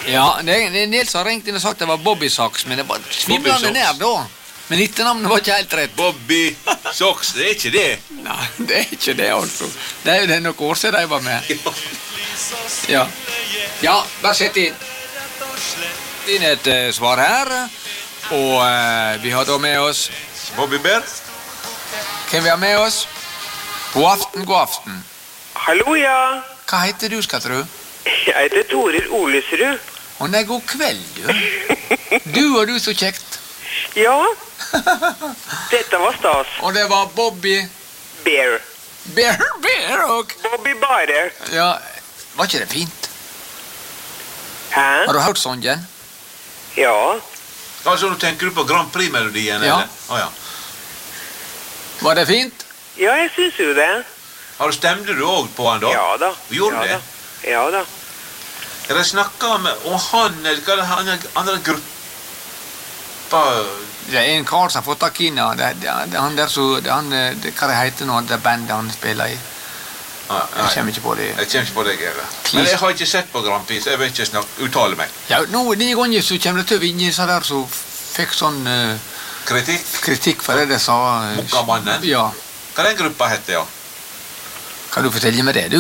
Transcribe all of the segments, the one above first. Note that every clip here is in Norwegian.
Ja, Nils har ringt inn og sagt det var Bobby Socks, men det var svimlende ned da. Men etternavnet var ikke helt rett. Bobby Socks, det er ikke det. Nei, det er ikke det, altså. Det er jo det noen år siden de var med. Ja. Ja, bare sett inn. Inn et svar her. Og vi har da med oss Bobby Bear. Hvem vi har med oss? God aften, god aften. Hallo, ja. Hva heter du, skal tro? Jeg heter Torir Olesrud. Å nei, god kveld, du. Du og du, så kjekt. Ja, dette var stas. Og det var Bobby Bear. Bear og Bobby Bare. Ja, var ikke det fint? Hæ? Har du hørt sangen? Ja. Altså, nå tenker du på Grand Prix-melodien, Ja. eller? Ja. Var det fint? Ja, jeg synes jo det. Stemte du også på han da? Ja da. Gjorde ja, det? Da. Ja da. Jeg snakket om han, eller hva er det, han er gruppa... Det er en kar som har fått tak inn, det er han der så, hva det heter nå, det bandet han spiller i. Jeg kommer ikke på det. Jeg kommer ikke på det, Gere. Men jeg har ikke sett på Grand Prix, så jeg vet ikke uttale meg. Ja, nå, nye ganger så kommer det til å vinne så der så fikk sånn kritikk for det sa. Mokkamannen? Ja. Hva den gruppa heter, ja? Kan du fortelle meg det, du?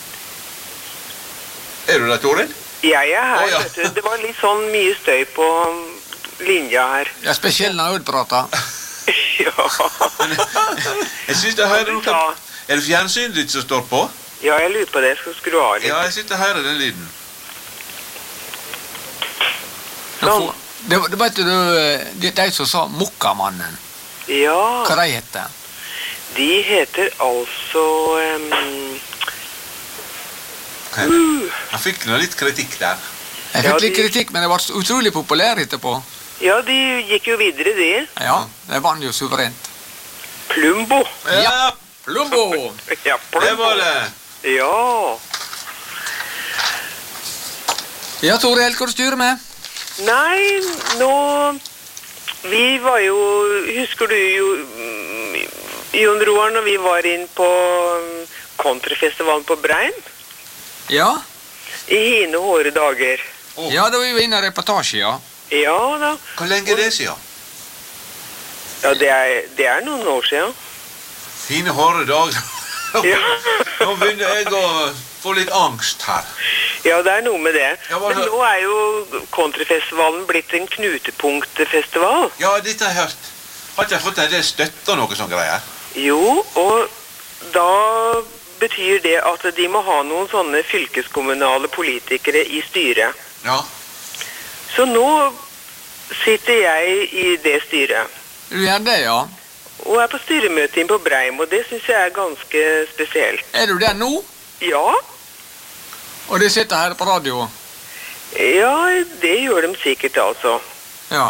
Er du der, Torin? Jeg er her, ja. vet du. Det var litt sånn mye støy på linja her. Ja, spesielt når jeg prater. Ja. Jeg synes jeg hører noe... Er det fjernsynet ditt som står på? Ja, jeg lurer på det. Skal skru av litt. Ja, jeg sitter her i den lyden. Sånn. Det vet du, de som sa Mokkamannen. Ja. Hva de heter? De heter altså... Han fikk noe litt kritikk der. Jeg fikk litt kritikk, men det var så utrolig populær etterpå. Ja, de gikk jo videre, de. Ja, det vant jo suverent. Plumbo. Ja, Plumbo. Ja, Plumbo. Det var det. Ja. Ja, Torhild, hva du styrer med? Nei, nå... Vi var jo... Husker du jo... Jon Roar, når vi var inn på Countryfestivalen på Brein? Ja. I hine hårde dager. Ja, da var vi jo inne i reportasje, ja. Ja da. Hvor lenge er det siden? Ja, det er noen år siden. Fine hårde dager. Ja. Nå begynner jeg å få litt angst her. Ja, det er noe med det. Ja, Men nå er jo Countryfestivalen blitt en knutepunktfestival. Ja, dette har jeg hørt. Har ikke jeg fått en del støtte og noe sånn greier? Jo, og da betyr det at de må ha noen sånne fylkeskommunale politikere i styret. Ja. Så nå sitter jeg i det styret. Du gjør det, ja. Og er på styremøte inn på Breim, og det synes jeg er ganske spesielt. Er du der nå? Ja. Og de sitter her på radio? Ja, det gjør de sikkert altså. Ja.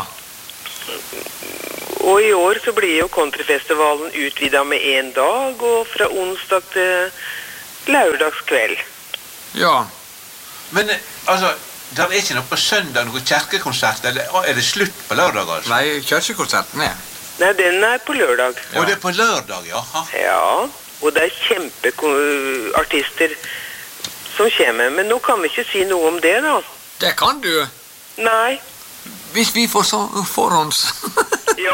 Og i år så blir jo Countryfestivalen utvidet med 1 dag, og fra onsdag til lørdagskveld. Ja. Men altså, det er ikke noe på søndag, noe kjerkekonsert, eller er det slutt på lørdag, altså? Nei, kjørskonserten er. Nei, den er på lørdag. Ja. Og det er på lørdag, jaha. Ja, og det er kjempeartister som kommer, men nå kan vi ikke si noe om det da. Det kan du. Nei. Hvis vi får forhånds. Ja.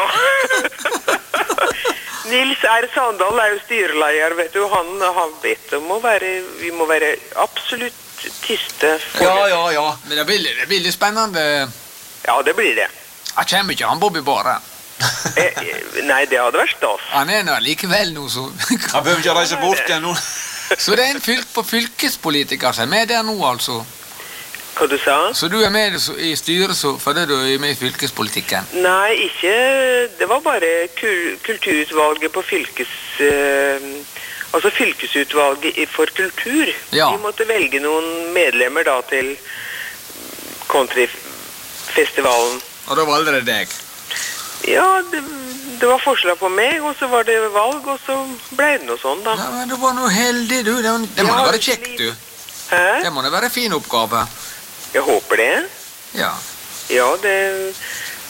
Nils R. Sandal er jo styreleder, vet du. Han vet vi må være absolutt tyste. Ja. Men det blir litt spennende. Ja, det blir det. Jeg kommer ikke, han Bobby bare. Nei, det hadde vært stas. Han er nå likevel nå, så... Han behøver ikke reise bort igjen nå. Så det er en fylkespolitiker som er med der nå, altså. Hva du sa? Så du er med i styret fordi du er med i fylkespolitikken? Nei, ikke. Det var bare kulturutvalget på altså fylkesutvalget for kultur. Ja. Vi måtte velge noen medlemmer da til Countryfestivalen. Og da valgte det deg? Ja, det var forslag på meg, og så var det valg, og så ble det noe sånn da. Ja, men du var noe heldig, du. Det må være kjekt, du. Hæ? Det må være en fin oppgave. Jeg håper det. Ja. Ja,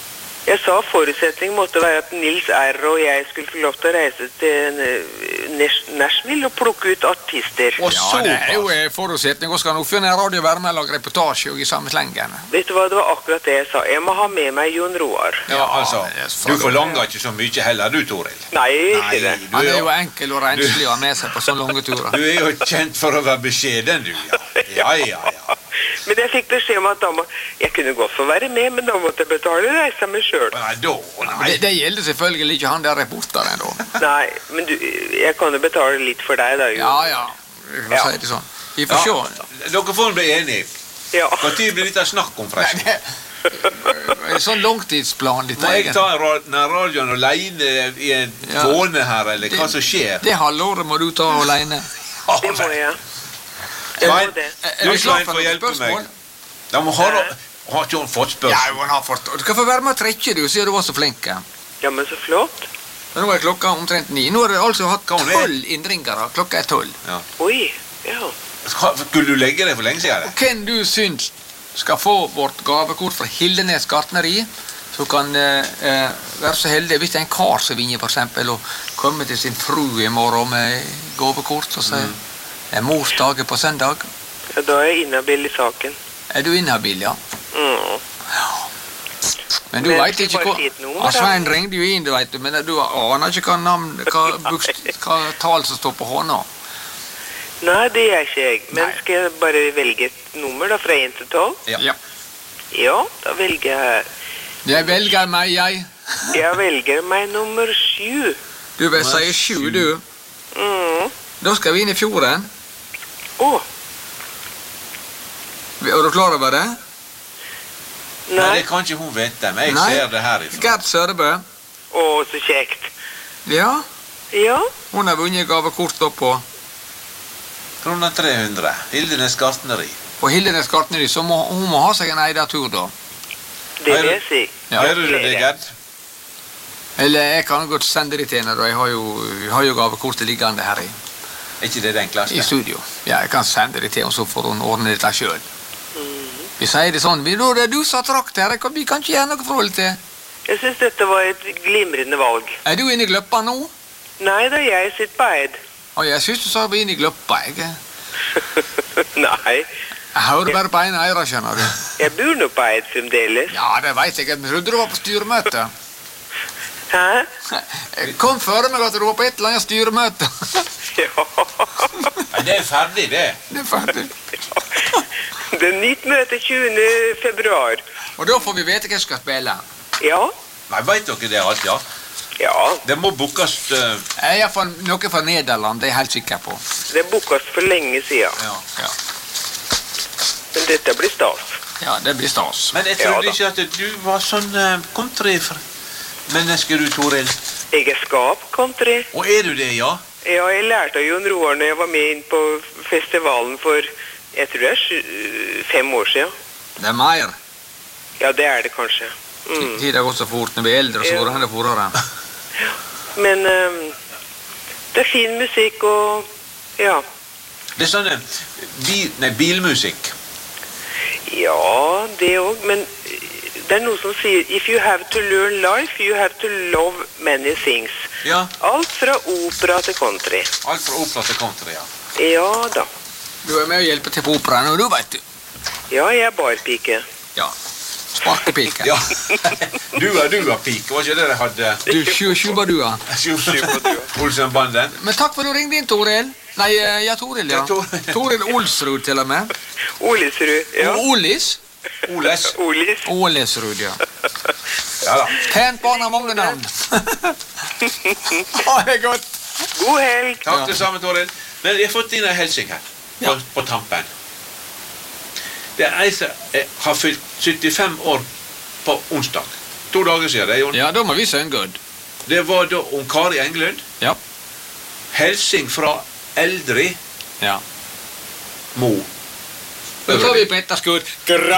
Jeg sa forutsetningen måtte være at Nils R. og jeg skulle få lov til å reise til Nashville og plukke ut artister. Og Ja, det er jo forutsetning. Og skal nå finne en radio være med og lage reportasje og i samme slengen. Vet du hva, det var akkurat det jeg sa. Jeg må ha med meg Jon Roar. Ja, altså, det er du forlanger ikke så mye heller, du, Toril. Nei, ikke det. du Han er er jo jo, enkel og renslig å ha med seg på sånne lange turer. du er jo kjent for å være beskjeden, du, ja. Ja. Men jeg fikk beskjed om at jeg kunne godt få være med, men da måtte jeg betale reisa meg selv. Nei, da, nei. Det gjelder selvfølgelig ikke han der reporteren da. Nei, men jeg kan jo betale litt for deg da, jo. Ja. Vi får si det sånn. Vi får Ja, se. dere får bli enige. Ja. Hva tid blir dette snakk om, forresten? En sånn langtidsplan litt Må jeg egen. ta den radioen alene i en Ja. våne her, eller hva som skjer? Det halvåret må du ta alene. Det må jeg. Jeg Svein, må det. Er du du klar Svein for får noen hjelpe spørsmål? meg. Da må har ikke hun fått Ja, spørsmål? jo, han har fått. Du kan få være med og trekke, du, siden du var så flink. Ja, men så flott. Nå er klokka omtrent 9. Nå har det altså hatt Hva hun er? 12 innringere. Klokka er 12. Oi, ja. Skulle du legge deg for lenge siden? Og hvem du syns skal få vårt gavekort fra Hildenes gartneri, så kan være så heldig hvis det er en kar som vinner, for eksempel, og komme til sin fru i morgen med gavekort, og så er morsdagen på søndag. Ja, da er jeg inhabil i saken. Er du inhabil, ja? Mm. Men du Men vet skal ikke bare hva... si et nummer, Ja, da? Svein ringde jo inn, du vet, men du aner ikke hva navn, hva tal som står på hånda. Nei, det gjør ikke jeg. Men Nei. skal jeg bare velge et nummer da, fra 1 til 12? Ja. Ja, da velger jeg... Jeg velger meg, jeg. Jeg velger meg nummer 7. Du vil si 7, du. Mm. Da skal vi inn i fjorden. Åh, Er du klar over det? Nei, nei. det kan ikke hun vite, men jeg Nei. ser det herifra. Gert Sørebø. Åh, så kjekt. Ja, Ja, hun har vunnet gavekort da på Kroner 300. Hildenes gartneri. På Hildenes gartneri, så hun må ha seg en eidatur da. det vil jeg si. Ja. Hører du det, Gerd? Eller jeg kan godt sende det til henne, da. Jeg har jo gavekortet liggende her Er ikke det det i enkleste? studio. Ja, jeg kan sende det til henne, så får hun ordne dette selv. Mm. Vi sier det sånn, det er du som har trakt her, vi kan ikke gjøre noe forhold til. Jeg synes dette var et glimrende valg. Er du inne i gløppa nå? Nei, da jeg sitter på Eid. Og jeg synes du sa vi inne i gløppa, jeg. Nei, Jeg hører bare på en eira, skjønner du. jeg bor nå på Eid fremdeles. Ja, det vet jeg, jeg trodde du var på styremøte. Hæ? Kom føre meg at du var på et eller annet styremøte. Ja. Nei, det er ferdig, det. Det er ferdig. Det er nytt møte 20. februar. Og da får vi vite hva jeg skal spille. Ja, Nei, vet dere det alt, ja? ja. Det må bookes Jeg er fra, noe fra Nederland, det er jeg helt sikker på. Det er bookast for lenge siden. ja. Ja, Men dette blir stas. ja det blir stas. Men jeg Ja, trodde da. ikke at du var sånn country-menneske, du, Toril. Jeg er skap country. Og er du det, ja? Ja, jeg lærte av Jon Roar når jeg var med inn på festivalen for, jeg tror det er 5 år siden. Det er mer. Ja, det er det kanskje. Mm. Tida går så fort når vi er eldre, så Ja. går det fortere. Men det er fin musikk og, ja. Det er sånn bilmusikk. Ja, det også, men det er noe som sier, if you have to learn life, you have to love many things. Ja, Alt fra opera til country. alt fra opera til country, ja. Ja da. Du er med og hjelper til på operaen, og du vet du. Ja, jeg er barpike. Ja. Sparkepilken. Ja. Du, pike, var ikke det de hadde? Du, sjubadua. Olsenbanden. Men takk for at du ringte inn, Toril. Nei, ja, Toril, ja. Ja, Toril. Toril Olsrud til og med. Olisrud, ja. Og Olis. Oles. Olis. Ålesrud, ja. Ja da. Pent barn har mange navn. Ha det godt. God helg. Takk Ja. det samme, Toril. Men jeg har fått inn en hilsen her, på tampen. Det er ei som har fylt 75 år på onsdag. 2 dager siden. Det, er jo, Ja, da må vi synge. det var da om Kari Englund. Ja. Helsing fra Eldrid Ja. Mo. Da tar vi på etterskudd.